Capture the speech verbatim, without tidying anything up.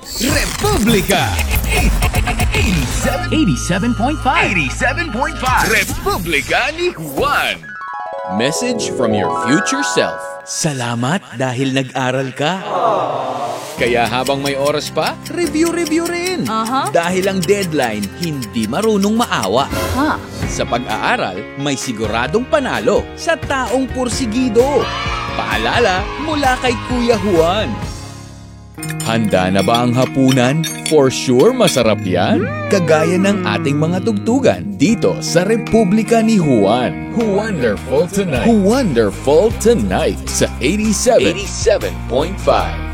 Republika eighty-seven point five. eighty-seven point five. Republika ni Juan. Message from your future self. Salamat dahil nag-aral ka. Kaya habang may oras pa, review-review rin. Aha. Dahil ang deadline, hindi marunong maawa. Ha? Sa pag-aaral, may siguradong panalo sa taong pursigido. Paalala mula kay Kuya Juan. Handa na ba ang hapunan? For sure masarap yan. Kagaya ng ating mga tugtugan dito sa Republika ni Juan. Wonderful tonight. Wonderful tonight sa eighty-seven point five.